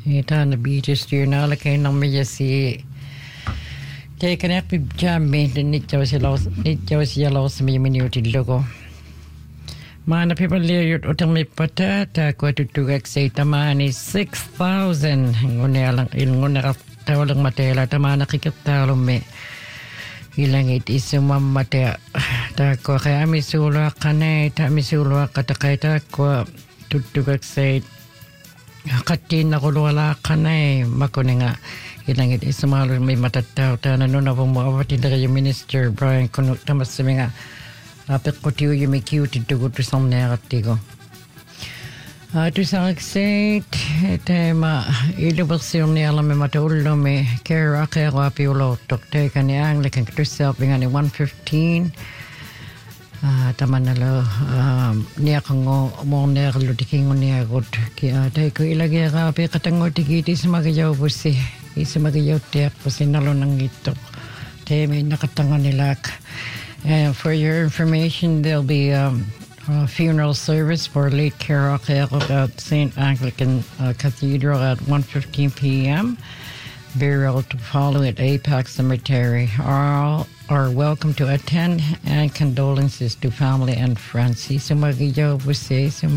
Ita na beaches to na lakay nang medya si Take an epic jam maintain nitjaus jalos mi minuti logo. Mana people live utami patata ko tutugak say tamani 6,000 ngunelang ilngunera tawalang matela tamana kikitalo me ilang it isumamate ta ko kaya misula kanay ta misula katakay ta ko tutugak say katin na kulwala kanay makuninga ilang it isumalo may matataw ta nanuna po mo awatin na kayo Minister Brian kuno tamasami nga apik ko tiyo yung may cute ito to sa mga katigo. To sa aksait, tema ilubasyon ni alam may mataulo may kera kaya ko api ulo tokte ka ni ang likang katusap nga ni 115. Tama na lo niya kang mo niya kalutiking mo niya kot kaya tayo ko ilagay ka api katango tikiti sa magayaw po si isa magayaw tiyak po si nalo ng ito. Tayo may nakatango nila for your information, there'll be a funeral service for late Carol at St. Anglican Cathedral at 1:15 p.m. Burial to follow at Apex Cemetery. All are welcome to attend, and condolences to family and friends.